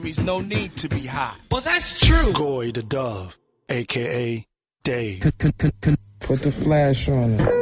There's no need to be hot. Well, that's true. Goy the Dove, a.k.a. Dave. Put the flash on it.